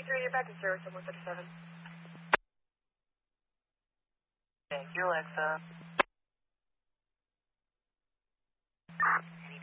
23, you're back to service at 137. Thank you, Alexa.